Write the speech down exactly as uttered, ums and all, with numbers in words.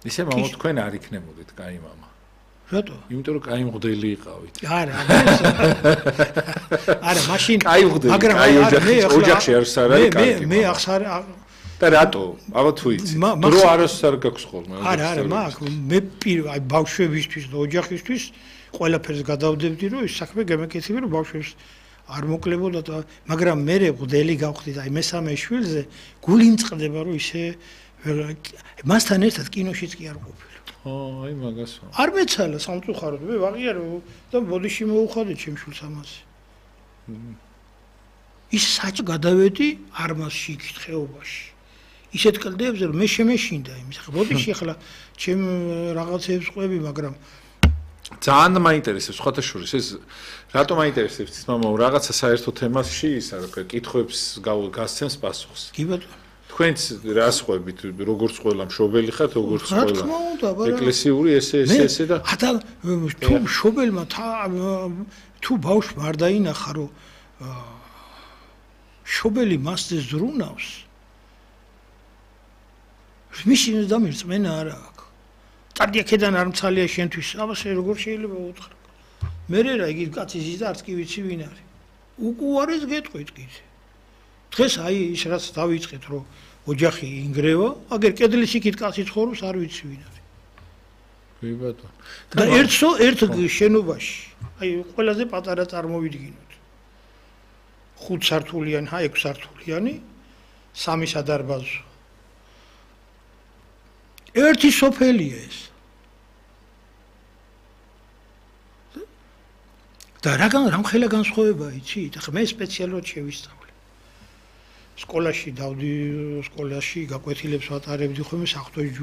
ისე მამა თქვენ არ იქნებოდით კაი მამა. რატო? იმიტომ რომ კაი მღვდელი იყავით. არა, არა, მაშინ კაი მღვდელი, კაი ოჯახი, ოჯახში არის არ არის კარგი. მე ახს არ და რატო? აბა თუ იცით. დრო არას არ გაქვს ხოლმე. არა, არა, მაგ მე პირ აი ბავშვებისთვის და ოჯახისთვის ყველაფერს გადავდებდი რომ ის საქმე გემეკეთები რომ ბავშვებს არ მოკლებოდა და მაგრამ მე მღვდელი გავხდით აი მესამე შვილზე გული მწყდება რომ ისე მასთან ერთად კინოშიც კი არ ყოფილი. აი მაგას. არ მეცალა სამწუხაროდ მე ვაღიარო და ბოდიში მოუხადე ჩემ შვილს ამაზე. ის საჭ გადავედი არმასში იქით ხეობაში. ისეთ კლდეებზე რომ მე შემეშინდა იმის ხა ბოდიში ახლა ჩემ რაღაცებს ყვები მაგრამ ძალიან მაინტერესებს სხვათა შორის ეს რატომ მაინტერესებს ის მამა რაღაცა საერთო თემაში ის არა კითხვებს გასცემს პასუხს. კი ბატონო. თქვენც რას ყვებით როგორც ყველა მშობელი ხართ როგორც ყველა ეკლესიური ესე ესე ესე და ადა თუ მშობელმა თუ ბავშვმა არ დაინახა რომ მშობელი მასზე ზრუნავს მისინ დამირწმენა არა აქვს. წარდი აქედან არ მცალია შენთვის აბა შე როგორ შეიძლება უთხრა. მე რა იგი კაცი ზის და არც კი ვიცი ვინ არის. უკუარეს გეტყვით კიდე. დღეს აი ის რაც დავიწყეთ რომ ოჯახი ინგრევა, აგერ კედლის იქით კაცი ცხოვრობს არ ვიცი ვინ არის. კი ბატონო. და ერთსო ერთ შენობაში, აი ყველაზე პატარა წარმოვიდგინოთ. ხუთ სართულიანი, აი ექვს სართულიანი, სამი სადარბაზო. ერთი სოფელია ეს. და რაგან რამხელა განსხვავება იცით? ახლა მე სპეციალურად შევისწავლე. სკოლაში დავდი სკოლაში გაკვეთილებს ვატარებდი ხოლმე საღვთო